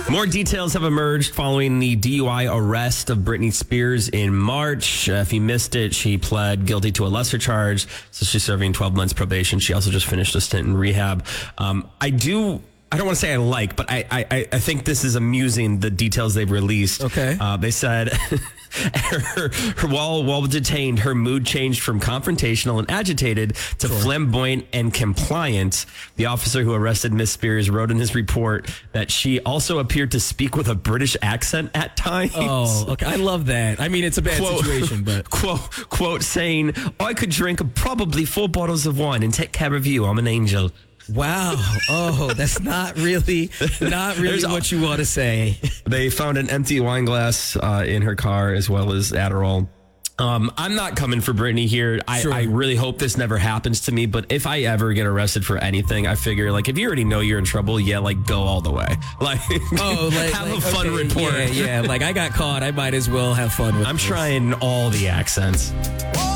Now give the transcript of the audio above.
More details have emerged following the DUI arrest of Britney Spears in March. If you missed it, she pled guilty to a lesser charge, so she's serving 12 months probation. She also just finished a stint in rehab. I don't want to say I like, but I think this is amusing, the details they've released. Okay. They said while detained, her mood changed from confrontational and agitated to flamboyant and compliant. The officer who arrested Miss Spears wrote in his report that she also appeared to speak with a British accent at times. Oh, okay. I love that. I mean, it's a bad situation, but... Quote saying, I could drink probably 4 bottles of wine and take care of you. I'm an angel. Wow. Oh, that's not really what you want to say. They found an empty wine glass in her car as well as Adderall. I'm not coming for Britney here. I really hope this never happens to me. But if I ever get arrested for anything, I figure if you already know you're in trouble, go all the way. Have a fun report. Yeah. I got caught. I might as well have fun with I'm trying all the accents.